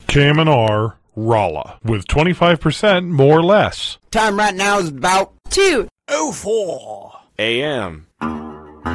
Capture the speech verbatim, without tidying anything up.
K M N R Rolla with twenty-five percent more or less. Time right now is about two oh four A M.